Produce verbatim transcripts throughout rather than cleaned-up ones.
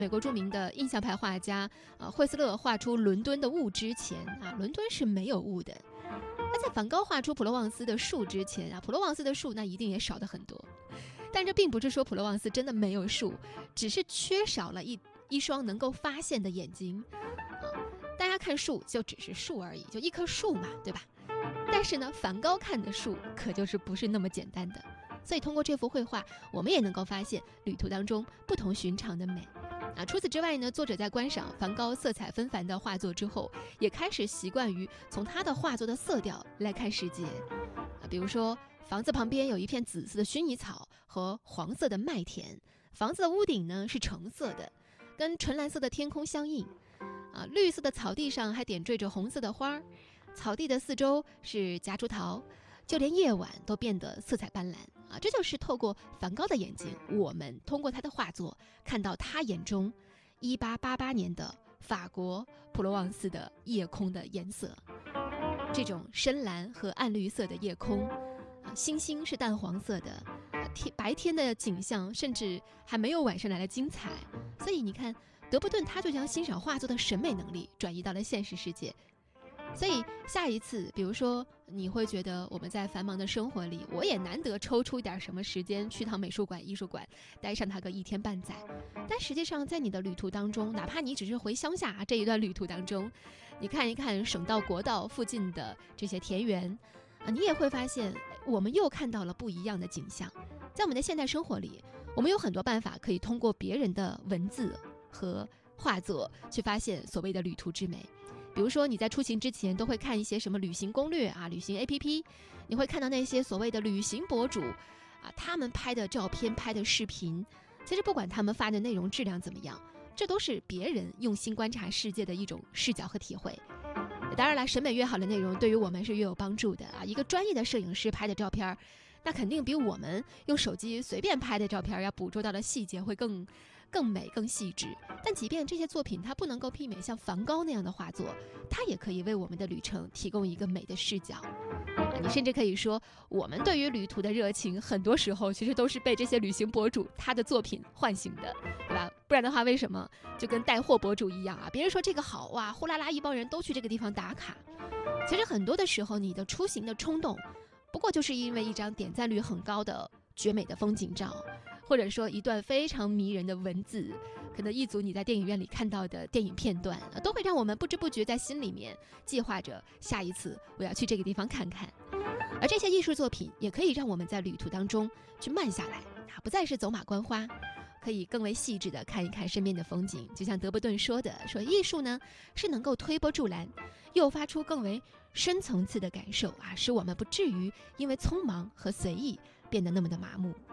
美国著名的印象派画家啊惠斯勒画出伦敦的雾之前啊，伦敦是没有雾的。那在梵高画出普罗旺斯的树之前啊，普罗旺斯的树那一定也少得很多。但这并不是说普罗旺斯真的没有树，只是缺少了一一双能够发现的眼睛啊。大家看树就只是树而已，就一棵树嘛，对吧？但是呢，梵高看的树可就是不是那么简单的。所以通过这幅绘画，我们也能够发现旅途当中不同寻常的美。啊，除此之外呢，作者在观赏梵高色彩纷繁的画作之后，也开始习惯于从他的画作的色调来看世界。啊，比如说房子旁边有一片紫色的薰衣草和黄色的麦田，房子的屋顶呢是橙色的，跟纯蓝色的天空相映。啊，绿色的草地上还点缀着红色的花，草地的四周是夹竹桃，就连夜晚都变得色彩斑斓啊！这就是透过梵高的眼睛，我们通过他的画作看到他眼中一八八八年的法国普罗旺斯的夜空的颜色。这种深蓝和暗绿色的夜空啊，星星是淡黄色的，啊，天白天的景象甚至还没有晚上来的精彩。所以你看，德伯顿他就将欣赏画作的审美能力转移到了现实世界。所以下一次，比如说你会觉得我们在繁忙的生活里，我也难得抽出一点什么时间去趟美术馆、艺术馆，待上它个一天半载。但实际上在你的旅途当中，哪怕你只是回乡下这一段旅途当中，你看一看省道、国道附近的这些田园啊，你也会发现我们又看到了不一样的景象。在我们的现代生活里，我们有很多办法可以通过别人的文字和画作去发现所谓的旅途之美。比如说你在出行之前都会看一些什么旅行攻略啊、旅行 A P P， 你会看到那些所谓的旅行博主啊，他们拍的照片、拍的视频，其实不管他们发的内容质量怎么样，这都是别人用心观察世界的一种视角和体会。当然了，审美越好的内容对于我们是越有帮助的啊。一个专业的摄影师拍的照片，那肯定比我们用手机随便拍的照片要捕捉到的细节会更更美、更细致。但即便这些作品它不能够媲美像梵高那样的画作，它也可以为我们的旅程提供一个美的视角。你甚至可以说，我们对于旅途的热情，很多时候其实都是被这些旅行博主他的作品唤醒的，对吧？不然的话，为什么就跟带货博主一样啊？别人说这个好哇，呼啦啦一帮人都去这个地方打卡。其实很多的时候，你的出行的冲动，不过就是因为一张点赞率很高的绝美的风景照，或者说一段非常迷人的文字，可能一组你在电影院里看到的电影片段，都会让我们不知不觉在心里面计划着下一次我要去这个地方看看。而这些艺术作品也可以让我们在旅途当中去慢下来啊，不再是走马观花，可以更为细致的看一看身边的风景。就像德伯顿说的，说艺术呢是能够推波助澜，诱发出更为深层次的感受啊，使我们不至于因为匆忙和随意变得那么的麻木。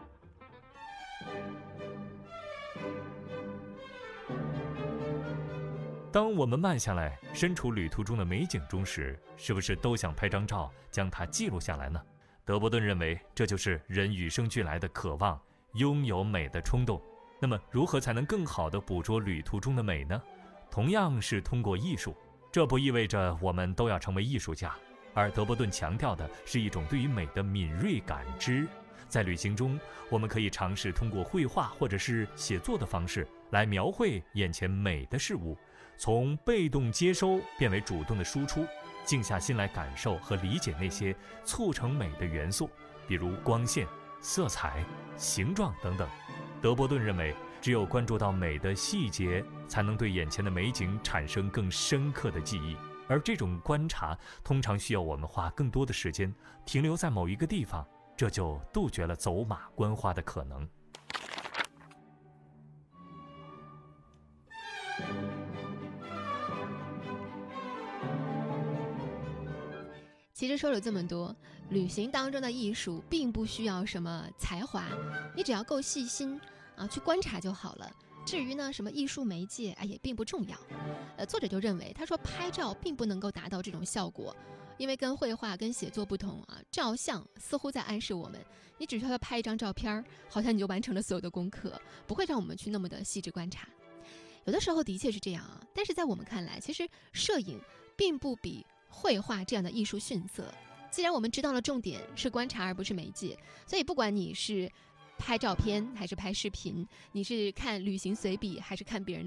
当我们慢下来，身处旅途中的美景中时，是不是都想拍张照，将它记录下来呢？德伯顿认为，这就是人与生俱来的渴望，拥有美的冲动。那么，如何才能更好地捕捉旅途中的美呢？同样是通过艺术，这不意味着我们都要成为艺术家，而德伯顿强调的是一种对于美的敏锐感知。在旅行中，我们可以尝试通过绘画或者是写作的方式来描绘眼前美的事物，从被动接收变为主动的输出，静下心来感受和理解那些促成美的元素，比如光线、色彩、形状等等。德伯顿认为，只有关注到美的细节，才能对眼前的美景产生更深刻的记忆，而这种观察通常需要我们花更多的时间停留在某一个地方，这就杜绝了走马观花的可能。 其实说了这么多，旅行当中的艺术并不需要什么才华，你只要够细心啊，去观察就好了。至于呢什么艺术媒介啊，也并不重要。呃，作者就认为，他说拍照并不能够达到这种效果，因为跟绘画跟写作不同啊，照相似乎在暗示我们，你只需要拍一张照片，好像你就完成了所有的功课，不会让我们去那么的细致观察。有的时候的确是这样啊，但是在我们看来，其实摄影并不比绘画这样的艺术逊色。既然我们知道了重点是观察而不是媒介，所以不管你是拍照片还是拍视频？你是看旅行随笔还是看别人